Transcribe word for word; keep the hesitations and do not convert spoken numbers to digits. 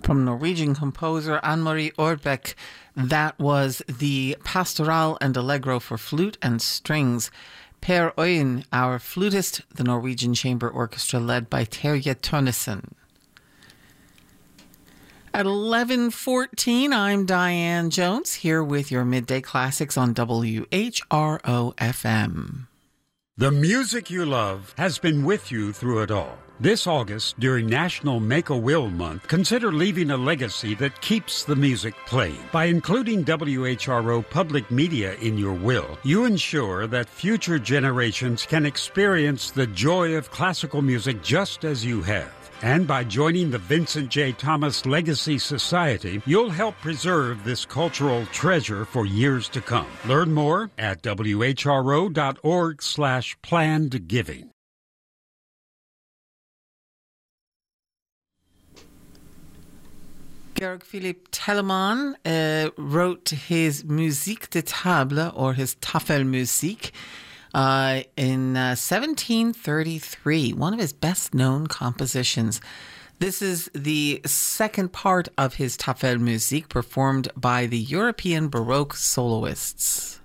From Norwegian composer Anne-Marie Orbeck, that was the Pastoral and Allegro for flute and strings. Per Øyen, our flutist, the Norwegian Chamber Orchestra led by Terje Tønnesen. At eleven fourteen, I'm Diane Jones, here with your Midday Classics on W H R O F M. The music you love has been with you through it all. This August, during National Make-A-Will Month, consider leaving a legacy that keeps the music playing. By including W H R O public media in your will, you ensure that future generations can experience the joy of classical music just as you have. And by joining the Vincent J. Thomas Legacy Society, you'll help preserve this cultural treasure for years to come. Learn more at W H R O dot org slash planned giving. Georg Philipp Telemann uh, wrote his Musique de Table, or his Tafelmusik, uh, in uh, seventeen thirty-three, one of his best-known compositions. This is the second part of his Tafelmusik, performed by the European Baroque soloists.